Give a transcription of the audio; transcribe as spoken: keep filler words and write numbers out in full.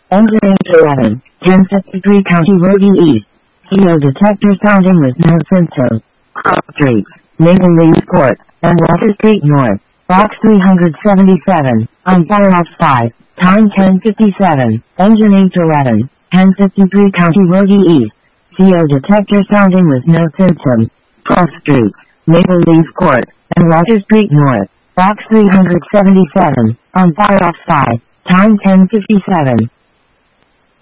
Engine eight eleven, ten fifty-three County Road E. C O detector sounding with no symptoms. Cross Street, Maple Leaf Court, and Water Street North. Box three seventy-seven, on fire off five, time ten fifty-seven, engine eight eleven, ten fifty-three County Road E. C O detector sounding with no symptoms. Cross Street, Maple Leaf Court, and Water Street North. Box three seventy-seven, on fire off five, time ten fifty-seven.